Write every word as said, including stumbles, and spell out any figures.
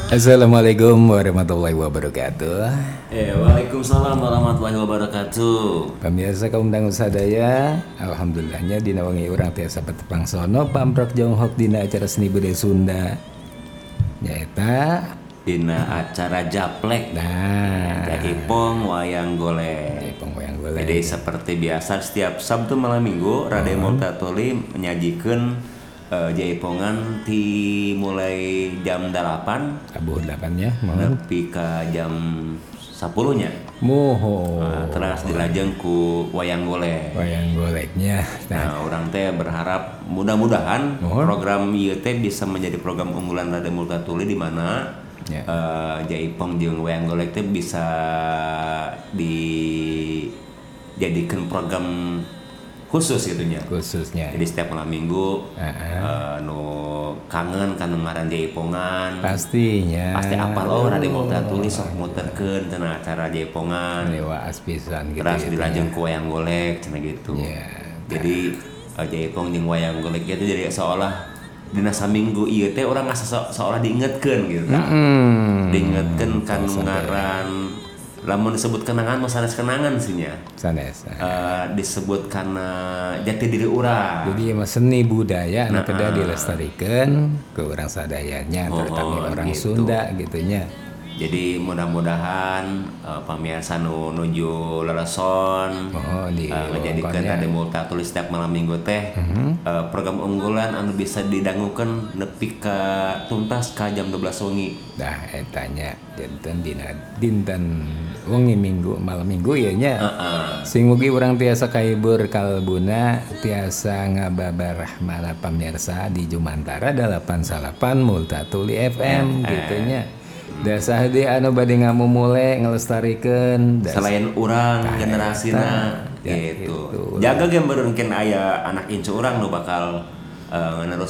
Assalamualaikum warahmatullahi wabarakatuh. Eh, Waalaikumsalam warahmatullahi wabarakatuh. Pemirsa kaum dangu sadaya, alhamdulillahnya dina wengi urang tiasa petepang sono pamrok jonghok dina acara seni budaya Sunda. Nyaeta Dina acara Japlek, nah Jaipong Wayang Golek. Jaipong Wayang Golek. Jadi seperti biasa setiap Sabtu malam Minggu Raden Multatuli menyajikan uh, Jaipongan ti mulai jam delapan Abuh delapan ya, mohon. nepi ka jam sepuluh nya. Moho. Nah, terus dilajeng ku Wayang Golek. Wayang goleknya. Nah, Nah, orang teh berharap mudah-mudahan Mohon. program ieu teh bisa menjadi program unggulan Raden Multatuli di mana Ya. eh, Jaipong jeung Wayang Golek teh bisa dijadikan program khusus gitunya. khususnya. Jadi setiap malam minggu Heeh. eh, nu kangen kan ngaran Jaipongan. Pastinya. Pasti apal oh Raden Multatuli sok muterkeun cenah acara Jaipongan. Lewa aspisan gitu. Terus ya. dilajeng ku Wayang Golek cenah gitu. Ya. Jadi uh, Jaipong jeung Wayang Golek itu jadi seolah dina saminggu ieu teh urang asa so, seolah diingetkeun gitu kan. Hmm. Diingetkeun kan ngaran lamun disebut kenangan mah sanes kenangan sih nya. Sanes. Uh, disebut karena jati diri urang. Jadi emang seni budaya anu Nah, kedah ah. dilestarikeun ke urang sadayanya terutama Oh, orang gitu. Sunda gitunya. Jadi mudah-mudahan uh, pamirsa nu nuju leleson Oh, di uh, ngajadikeun wewengkonnya. Raden Multatuli setiap malam minggu teh uh, program unggulan anu bisa didangukeun nepi ka tuntas ka jam dua belas wengi. Dah etanya dinten dina dinten wengi minggu malam minggu ieu nya. Heeh. Sing mugi urang tiasa kahibur kalbuna tiasa ngababar mana pamirsa di Jumantara delapan salapan Multatuli F M gitunya. Da sahdi anu bade ngamumule ngelestarikeun da Selain urang Tah, generasina ya, gitu. gitu. Jaga ge meureun aya anak incu urang nu bakal uh,